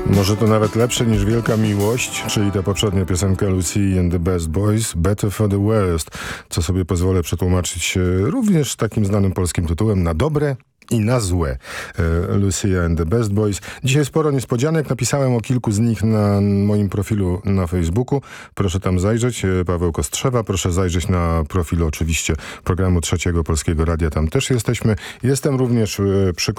Może to nawet lepsze niż Wielka Miłość, czyli ta poprzednia piosenka Lucy and the Best Boys, Better for the Worst, co sobie pozwolę przetłumaczyć również takim znanym polskim tytułem na dobre i na złe. Lucia and the Best Boys. Dzisiaj sporo niespodzianek. Napisałem o kilku z nich na moim profilu na Facebooku. Proszę tam zajrzeć. Paweł Kostrzewa. Proszę zajrzeć na profilu oczywiście programu Trzeciego Polskiego Radia. Tam też jesteśmy. Jestem również przy